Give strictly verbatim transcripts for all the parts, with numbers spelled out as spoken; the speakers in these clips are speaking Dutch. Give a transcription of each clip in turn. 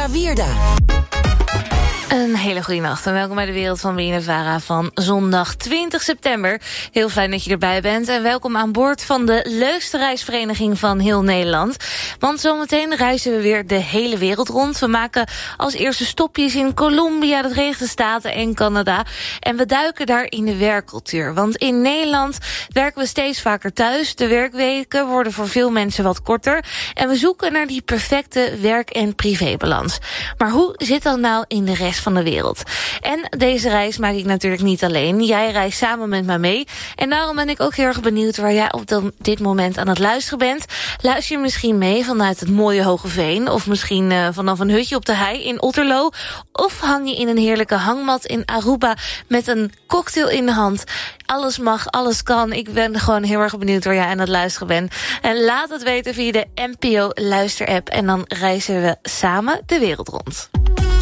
Sarah Wierda. Een hele goede nacht en welkom bij de Wereld van B N N Vara van zondag twintig september. Heel fijn dat je erbij bent en welkom aan boord van de leukste reisvereniging van heel Nederland. Want zometeen reizen we weer de hele wereld rond. We maken als eerste stopjes in Colombia, de Verenigde Staten en Canada. En we duiken daar in de werkcultuur. Want in Nederland werken we steeds vaker thuis. De werkweken worden voor veel mensen wat korter. En we zoeken naar die perfecte werk- en privébalans. Maar hoe zit dat nou in de rest van de wereld? En deze reis maak ik natuurlijk niet alleen. Jij reist samen met mij mee. En daarom ben ik ook heel erg benieuwd waar jij op dit moment aan het luisteren bent. Luister je misschien mee vanuit het mooie Hogeveen, of misschien uh, vanaf een hutje op de hei in Otterlo, of hang je in een heerlijke hangmat in Aruba met een cocktail in de hand. Alles mag, alles kan. Ik ben gewoon heel erg benieuwd waar jij aan het luisteren bent. En laat het weten via de N P O luisterapp en dan reizen we samen de wereld rond.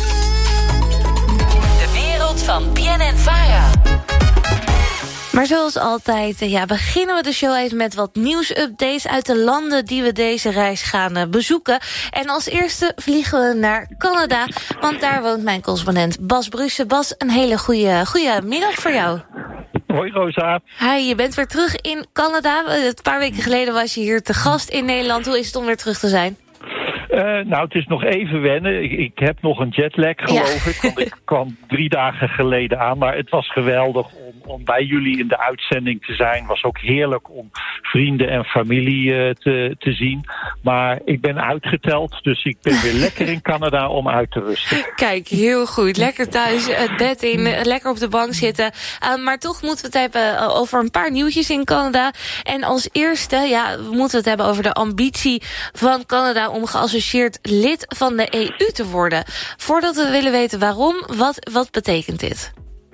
Van B N N Vara. Maar zoals altijd ja, beginnen we de show even met wat nieuwsupdates uit de landen die we deze reis gaan uh, bezoeken. En als eerste vliegen we naar Canada, want daar woont mijn correspondent Bas Brusse. Bas, een hele goede, goede middag voor jou. Hoi Rosa. Hi, je bent weer terug in Canada. Een paar weken geleden was je hier te gast in Nederland. Hoe is het om weer terug te zijn? Uh, nou, het is nog even wennen. Ik, ik heb nog een jetlag, geloof ja. ik. Want ik kwam drie dagen geleden aan. Maar het was geweldig om, om bij jullie in de uitzending te zijn. Het was ook heerlijk om vrienden en familie uh, te, te zien. Maar ik ben uitgeteld, dus ik ben weer lekker in Canada om uit te rusten. Kijk, heel goed. Lekker thuis, het bed in, lekker op de bank zitten. Uh, maar toch moeten we het hebben over een paar nieuwtjes in Canada. En als eerste, ja, we moeten het hebben over de ambitie van Canada om geassocieerd lid van de E U te worden. Voordat we willen weten waarom, wat, wat betekent dit?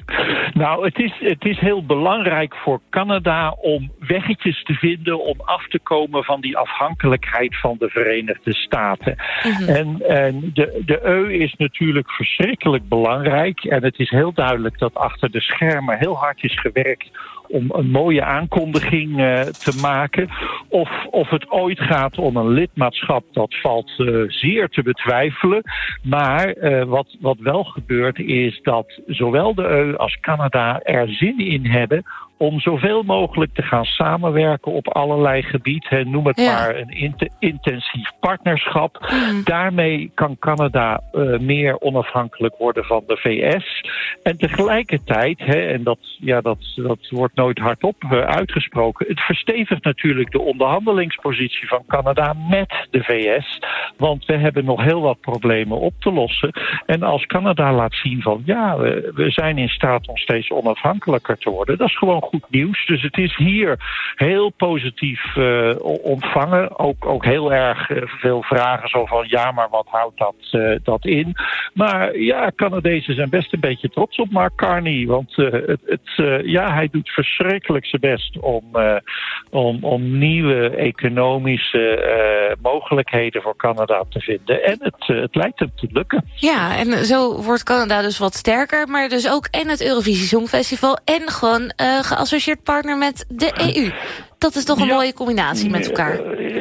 Nou, het is, het is heel belangrijk voor Canada om weggetjes te vinden om af te komen van die afhankelijkheid van de Verenigde Staten. Mm-hmm. En, en de, de E U is natuurlijk verschrikkelijk belangrijk. En het is heel duidelijk dat achter de schermen heel hard is gewerkt om een mooie aankondiging uh, te maken. Of, of het ooit gaat om een lidmaatschap, dat valt uh, zeer te betwijfelen. Maar uh, wat, wat wel gebeurt is dat zowel de E U als Canada er zin in hebben om zoveel mogelijk te gaan samenwerken op allerlei gebieden. Noem het ja. maar een int- intensief partnerschap. Mm. Daarmee kan Canada uh, meer onafhankelijk worden van de V S. En tegelijkertijd, hè, en dat, ja, dat, dat wordt nooit hardop uh, uitgesproken, het verstevigt natuurlijk de onderhandelingspositie van Canada met de V S. Want we hebben nog heel wat problemen op te lossen. En als Canada laat zien van ja, we, we zijn in staat om steeds onafhankelijker te worden, dat is gewoon goed nieuws. Dus het is hier heel positief uh, ontvangen. Ook, ook heel erg uh, veel vragen zo van ja, maar wat houdt dat, uh, dat in? Maar ja, Canadezen zijn best een beetje trots op Mark Carney. Want uh, het, het, uh, ja, hij doet verschrikkelijk zijn best om, uh, om, om nieuwe economische uh, mogelijkheden voor Canada te vinden. En het, uh, het lijkt hem te lukken. Ja, en zo wordt Canada dus wat sterker. Maar dus ook en het Eurovisie Songfestival en gewoon uh, geassocieerd partner met de E U. Dat is toch een ja, mooie combinatie met elkaar.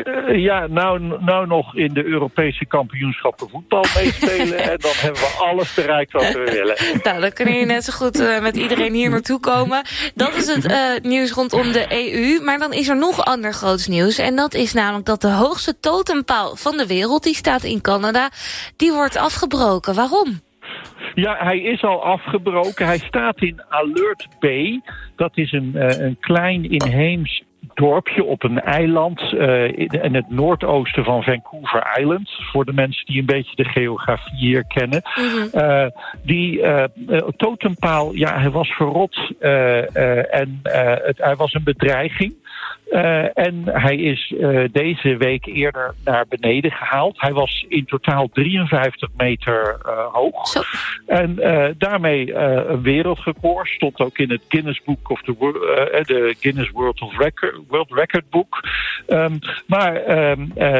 Ja, nou, nou nog in de Europese kampioenschappen voetbal meespelen. En dan hebben we alles bereikt wat we willen. Nou, dan kun je net zo goed uh, met iedereen hier naartoe komen. Dat is het uh, nieuws rondom de E U. Maar dan is er nog ander groots nieuws. En dat is namelijk dat de hoogste totempaal van de wereld, die staat in Canada, die wordt afgebroken. Waarom? Ja, hij is al afgebroken. Hij staat in Alert Bay. Dat is een, uh, een klein inheems dorpje op een eiland uh, in, in het noordoosten van Vancouver Island. Voor de mensen die een beetje de geografie hier kennen. Mm-hmm. Uh, die uh, uh, totempaal, ja, hij was verrot uh, uh, en uh, het, hij was een bedreiging. Uh, en hij is uh, deze week eerder naar beneden gehaald. Hij was in totaal drieënvijftig meter uh, hoog. Zo. En uh, daarmee uh, een wereldrecord. Stond ook in het Guinness Book of the, uh, de Guinness World of Record, World Record Book. Um, maar um, uh,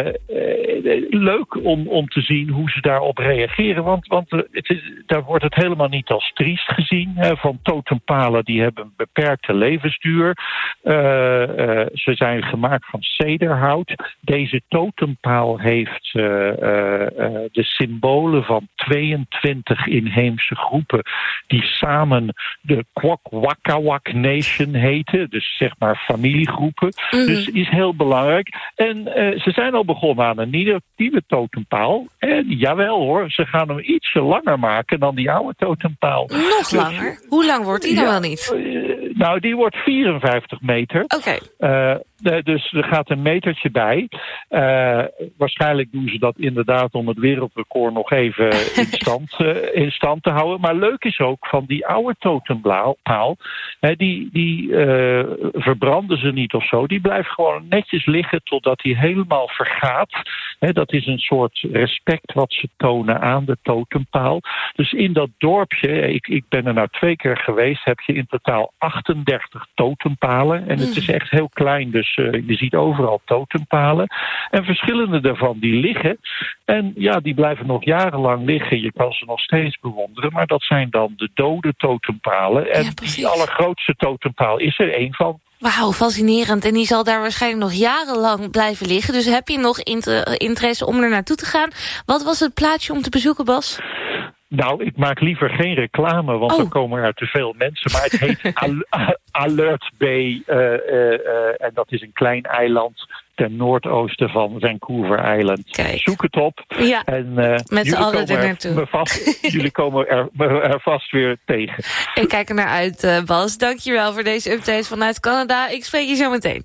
uh, leuk om, om te zien hoe ze daarop reageren. Want, want uh, het is, daar wordt het helemaal niet als triest gezien. Uh, van totempalen die hebben een beperkte levensduur. Uh, uh, ze zijn gemaakt van cederhout. Deze totempaal heeft uh, uh, uh, de symbolen van tweeëntwintig inheemse groepen die samen de Kwakwaka'wakw Nation heten. Dus zeg maar familiegroepen. Mm-hmm. Dus is heel belangrijk. En uh, ze zijn al begonnen aan een nieuwe, nieuwe totempaal. En jawel hoor, ze gaan hem ietsje langer maken dan die oude totempaal. Nog dus, langer? Hoe lang wordt die dan ja, wel niet? Uh, nou, die wordt vierenvijftig meter. Oké. Okay. Uh, Dus er gaat een metertje bij. Uh, waarschijnlijk doen ze dat inderdaad om het wereldrecord nog even in stand, uh, in stand te houden. Maar leuk is ook van die oude totempaal. Hè, die die uh, verbranden ze niet of zo. Die blijft gewoon netjes liggen totdat die helemaal vergaat. Hè, dat is een soort respect wat ze tonen aan de totempaal. Dus in dat dorpje, ik, ik ben er nou twee keer geweest, heb je in totaal achtendertig totempalen. En het is echt heel klein, dus Uh, je ziet overal totempalen. En verschillende daarvan die liggen. En ja, die blijven nog jarenlang liggen. Je kan ze nog steeds bewonderen. Maar dat zijn dan de dode totempalen. En ja, die allergrootste totempaal is er één van. Wauw, fascinerend. En die zal daar waarschijnlijk nog jarenlang blijven liggen. Dus heb je nog inter- interesse om er naartoe te gaan? Wat was het plaatsje om te bezoeken, Bas? Nou, ik maak liever geen reclame, want oh. dan komen er te veel mensen. Maar het heet Al- Alert Bay. Uh, uh, uh, en dat is een klein eiland ten noordoosten van Vancouver Island. Kijk. Zoek het op. Ja, en, uh, met z'n allen er naartoe. Vast, jullie komen er, er vast weer tegen. Ik kijk er naar uit, uh, Bas. Dankjewel voor deze update vanuit Canada. Ik spreek je zo meteen.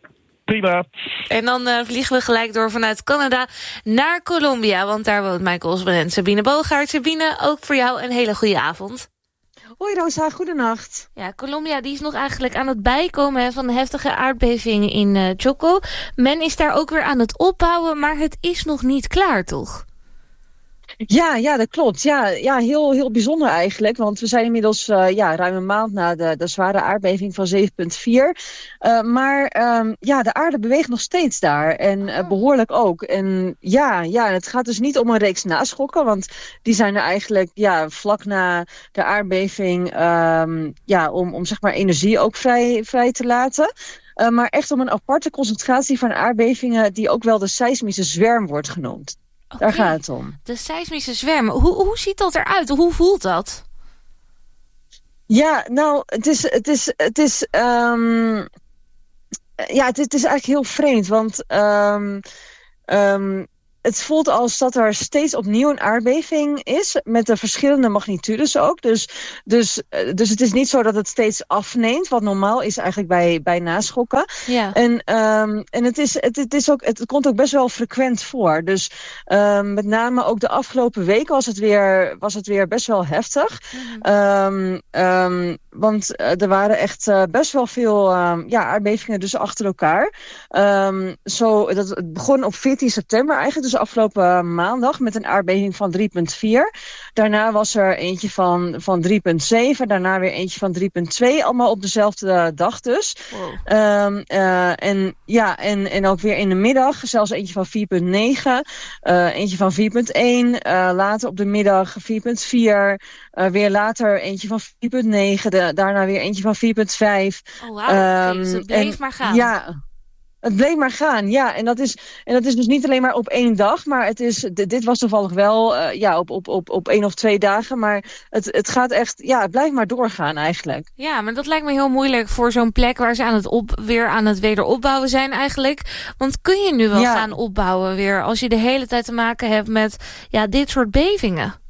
Prima. En dan uh, vliegen we gelijk door vanuit Canada naar Colombia. Want daar woont mijn correspondent Sabine Bogaert. Sabine, ook voor jou een hele goede avond. Hoi Rosa, goedenacht. Ja, Colombia die is nog eigenlijk aan het bijkomen hè, van de heftige aardbeving in uh, Choco. Men is daar ook weer aan het opbouwen, maar het is nog niet klaar, toch? Ja, ja, dat klopt. Ja, ja heel, heel bijzonder eigenlijk. Want we zijn inmiddels uh, ja, ruim een maand na de, de zware aardbeving van zeven komma vier. Uh, maar um, ja, de aarde beweegt nog steeds daar. En uh, behoorlijk ook. En ja, ja, het gaat dus niet om een reeks naschokken. Want die zijn er eigenlijk ja, vlak na de aardbeving um, ja, om, om zeg maar energie ook vrij, vrij te laten. Uh, maar echt om een aparte concentratie van aardbevingen die ook wel de seismische zwerm wordt genoemd. Okay. Daar gaat het om. De seismische zwerm. Hoe, hoe ziet dat eruit? Hoe voelt dat? Ja, nou, het is, het is, het is, um, ja, het, het is eigenlijk heel vreemd, want um, um, het voelt als dat er steeds opnieuw een aardbeving is, met de verschillende magnitudes ook. Dus, dus, dus het is niet zo dat het steeds afneemt, wat normaal is eigenlijk bij, bij naschokken. Ja. En, um, en het, is, het, het, is ook, het komt ook best wel frequent voor. Dus um, met name ook de afgelopen weken was het weer, was het weer best wel heftig. Mm-hmm. Um, um, want uh, er waren echt uh, best wel veel um, ja, aardbevingen dus achter elkaar. Um, zo, dat, het begon op veertien september eigenlijk, dus afgelopen maandag met een aardbeving van drie komma vier. Daarna was er eentje van, van drie komma zeven. Daarna weer eentje van drie komma twee. Allemaal op dezelfde dag dus. Wow. Um, uh, en, ja, en, en ook weer in de middag. Zelfs eentje van vier komma negen. Uh, eentje van vier komma één. Uh, later op de middag vier komma vier. Uh, weer later eentje van vier komma negen. De, daarna weer eentje van vier komma vijf. Oh, wauw. Um, okay, dus het bleef en, maar gaan. Ja. Het bleef maar gaan, ja. En dat is, en dat is dus niet alleen maar op één dag, maar het is, d- dit was toevallig wel uh, ja, op, op, op, op één of twee dagen. Maar het, het gaat echt, ja, het blijft maar doorgaan eigenlijk. Ja, maar dat lijkt me heel moeilijk voor zo'n plek waar ze aan het op, weer aan het wederopbouwen zijn eigenlijk. Want kun je nu wel ja. gaan opbouwen weer als je de hele tijd te maken hebt met ja, dit soort bevingen?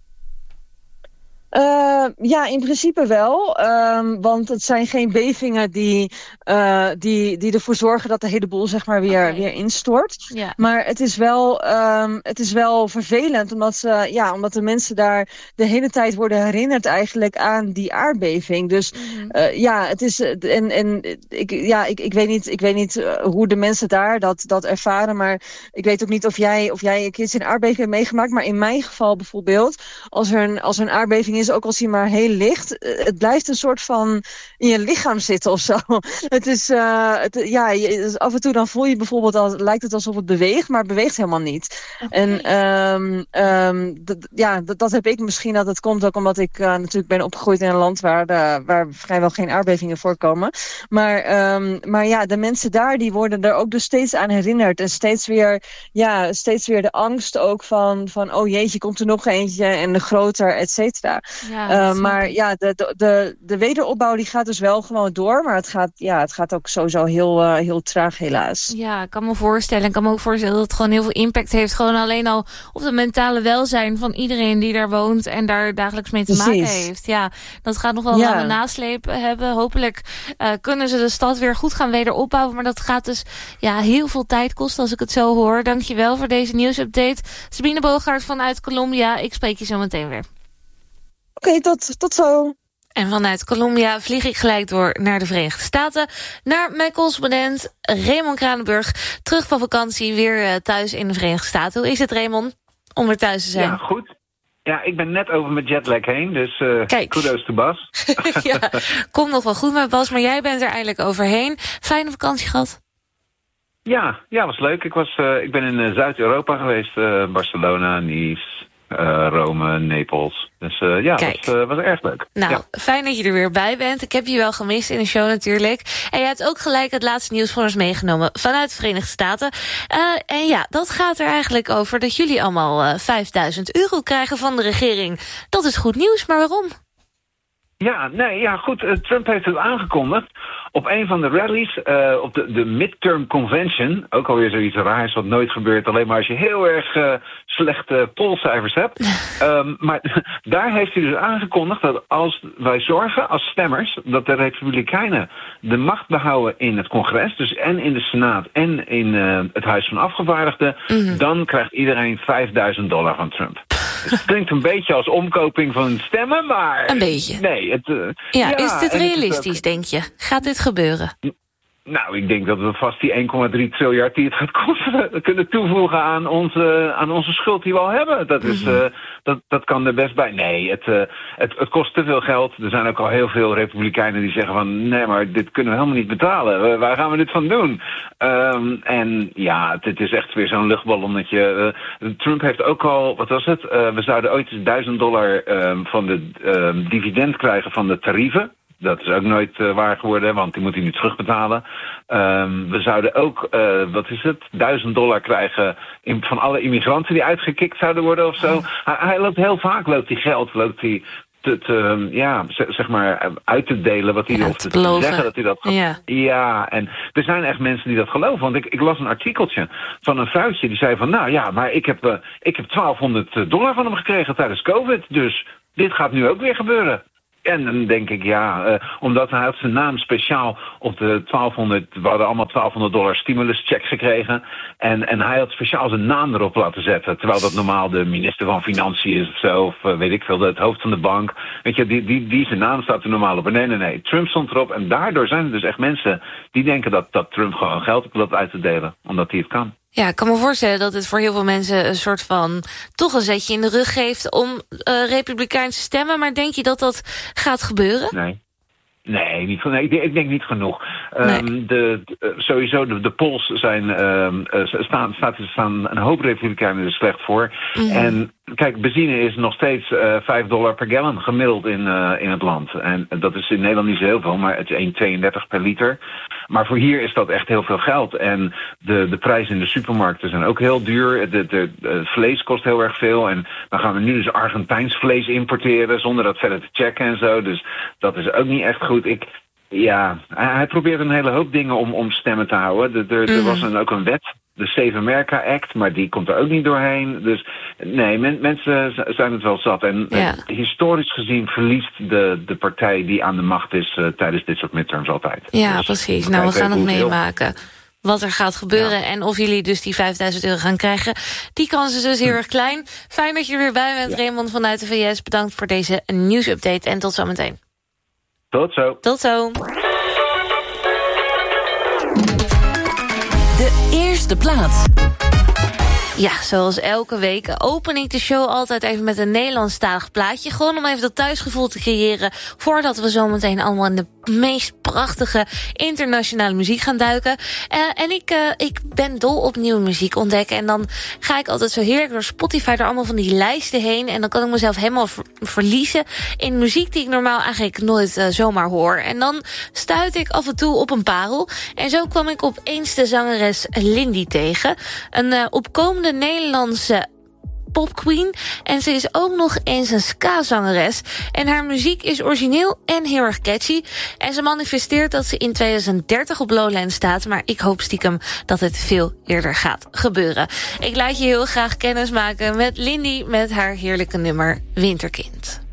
Uh, ja, in principe wel. Um, want het zijn geen bevingen die, uh, die, die ervoor zorgen dat de hele boel zeg maar weer, okay. weer instort. Ja. Maar het is wel, um, het is wel vervelend omdat, ze, ja, omdat de mensen daar de hele tijd worden herinnerd eigenlijk aan die aardbeving. Dus mm-hmm. uh, ja, het is en, en ik, ja, ik, ik weet niet, ik weet niet uh, hoe de mensen daar dat, dat ervaren. Maar ik weet ook niet of jij, of jij een keer een aardbeving hebt meegemaakt. Maar in mijn geval bijvoorbeeld, als er een, als er een aardbeving is, ook als hij maar heel licht, het blijft een soort van in je lichaam zitten of zo. Het is, uh, het, ja, je, af en toe dan voel je bijvoorbeeld, al, lijkt het alsof het beweegt, maar het beweegt helemaal niet. Okay. En um, um, d- ja, d- dat heb ik misschien, dat het komt ook omdat ik uh, natuurlijk ben opgegroeid in een land waar, de, waar vrijwel geen aardbevingen voorkomen. Maar, um, maar ja, de mensen daar, die worden er ook dus steeds aan herinnerd. En steeds weer, ja, steeds weer de angst ook van, van oh jeetje, komt er nog eentje en de groter, et cetera. Ja, uh, maar ja, de, de, de, de wederopbouw die gaat dus wel gewoon door. Maar het gaat, ja, het gaat ook sowieso heel, uh, heel traag helaas. Ja, ik kan me voorstellen. Ik kan me ook voorstellen dat het gewoon heel veel impact heeft. Gewoon alleen al op het mentale welzijn van iedereen die daar woont en daar dagelijks mee te Precies. maken heeft. Ja, dat gaat nog wel een ja. lange nasleep hebben. Hopelijk uh, kunnen ze de stad weer goed gaan wederopbouwen. Maar dat gaat dus ja, heel veel tijd kosten als ik het zo hoor. Dankjewel voor deze nieuwsupdate. Sabine Boogaard vanuit Colombia. Ik spreek je zo meteen weer. Oké, okay, tot, tot zo. En vanuit Colombia vlieg ik gelijk door naar de Verenigde Staten. Naar mijn correspondent Raymond Kranenburg. Terug van vakantie, weer thuis in de Verenigde Staten. Hoe is het, Raymond, om weer thuis te zijn? Ja, goed. Ja, ik ben net over mijn jetlag heen, dus uh, kudos to Bas. Ja, komt nog wel goed met Bas, maar jij bent er eindelijk overheen. Fijne vakantie gehad? Ja, ja, was leuk. Ik, was, uh, ik ben in uh, Zuid-Europa geweest. Uh, Barcelona, Nice, uh, Rome, Napels. Dus uh, ja, het was, uh, was erg leuk. Nou, ja. Fijn dat je er weer bij bent. Ik heb je wel gemist in de show natuurlijk. En je hebt ook gelijk het laatste nieuws voor ons meegenomen vanuit de Verenigde Staten. Uh, en ja, dat gaat er eigenlijk over dat jullie allemaal uh, vijfduizend euro krijgen van de regering. Dat is goed nieuws, maar waarom? Ja, nee, ja, goed. Uh, Trump heeft het aangekondigd op een van de rallies, uh, op de, de Midterm Convention. Ook alweer zoiets raars wat nooit gebeurt, alleen maar als je heel erg uh, slechte polcijfers hebt. um, maar daar heeft hij dus aangekondigd dat als wij zorgen als stemmers dat de Republikeinen de macht behouden in het congres, dus en in de Senaat en in uh, het Huis van Afgevaardigden, mm-hmm. dan krijgt iedereen vijfduizend dollar van Trump. Het klinkt een beetje als omkoping van stemmen, maar... Een beetje. Nee, het, uh, ja, ja, is dit realistisch, ook... denk je? Gaat dit gebeuren? Nou, ik denk dat we vast die één komma drie triljard die het gaat kosten kunnen toevoegen aan onze, aan onze schuld die we al hebben. Dat, is, uh, dat, dat kan er best bij. Nee, het, uh, het, het kost te veel geld. Er zijn ook al heel veel Republikeinen die zeggen van nee, maar dit kunnen we helemaal niet betalen. Waar gaan we dit van doen? Um, en ja, het, het is echt weer zo'n luchtballonnetje. Uh, Trump heeft ook al, wat was het? Uh, we zouden ooit duizend dollar um, van de uh, dividend krijgen van de tarieven. Dat is ook nooit uh, waar geworden, want die moet hij nu terugbetalen. Um, we zouden ook, uh, wat is het, duizend dollar krijgen in, van alle immigranten die uitgekikt zouden worden of zo. Hij, hij loopt heel vaak, loopt hij geld, loopt hij te, te, ja, zeg maar uit te delen wat hij ja, of te, te zeggen dat hij dat gaat. Ja. ja, en er zijn echt mensen die dat geloven. Want ik, ik las een artikeltje van een vrouwtje die zei van nou ja, maar ik heb, uh, ik heb twaalfhonderd dollar van hem gekregen tijdens COVID. Dus dit gaat nu ook weer gebeuren. En dan denk ik, ja, uh, omdat hij had zijn naam speciaal op de twaalfhonderd... we hadden allemaal twaalfhonderd dollar stimuluscheck gekregen. En, en hij had speciaal zijn naam erop laten zetten. Terwijl dat normaal de minister van Financiën is of zo. Of uh, weet ik veel, het hoofd van de bank. Weet je, die, die, die zijn naam staat er normaal op. Nee, nee, nee. Trump stond erop. En daardoor zijn er dus echt mensen die denken dat, dat Trump gewoon geld op loopt uit te delen. Omdat hij het kan. Ja, ik kan me voorstellen dat het voor heel veel mensen een soort van toch een zetje in de rug geeft om uh, Republikeins te stemmen. Maar denk je dat dat gaat gebeuren? Nee. Nee, niet, nee ik, denk, ik denk niet genoeg. Nee. Um, de, de, sowieso, de, de polls zijn, um, uh, staan, staat, staan een hoop Republikeinen er slecht voor. Mm. En kijk, benzine is nog steeds uh, vijf dollar per gallon gemiddeld in, uh, in het land. En dat is in Nederland niet zo heel veel, maar het is één komma tweeëndertig per liter. Maar voor hier is dat echt heel veel geld. En de, de prijzen in de supermarkten zijn ook heel duur. De, de, de vlees kost heel erg veel. En dan gaan we nu dus Argentijns vlees importeren zonder dat verder te checken en zo. Dus dat is ook niet echt goed. Ik, ja, hij, hij probeert een hele hoop dingen om, om stemmen te houden. Er, er, er was een, ook een wet, de Save America Act, maar die komt er ook niet doorheen. Dus nee, men, mensen zijn het wel zat. En ja. uh, historisch gezien verliest de, de partij die aan de macht is uh, tijdens dit soort midterms altijd. Ja, dus, precies. Nou, we gaan het meemaken. Wat er gaat gebeuren ja. en of jullie dus die vijfduizend euro gaan krijgen. Die kans is dus heel erg klein. Fijn dat je er weer bij bent, ja. Raymond vanuit de V S. Bedankt voor deze nieuwsupdate en tot zometeen. Tot zo. Tot zo. De eerste plaats. Ja, zoals elke week open ik de show altijd even met een Nederlandstalig plaatje. Gewoon om even dat thuisgevoel te creëren, voordat we zometeen allemaal in de meest prachtige internationale muziek gaan duiken. Uh, en ik, uh, ik ben dol op nieuwe muziek ontdekken. En dan ga ik altijd zo heerlijk door Spotify, door allemaal van die lijsten heen. En dan kan ik mezelf helemaal ver- verliezen in muziek die ik normaal eigenlijk nooit uh, zomaar hoor. En dan stuit ik af en toe op een parel. En zo kwam ik opeens de zangeres Lindy tegen. Een uh, opkomende Nederlandse popqueen. En ze is ook nog eens een ska-zangeres. En haar muziek is origineel en heel erg catchy. En ze manifesteert dat ze in tweeduizend dertig op Lowlands staat. Maar ik hoop stiekem dat het veel eerder gaat gebeuren. Ik laat je heel graag kennis maken met Lindy met haar heerlijke nummer Winterkind.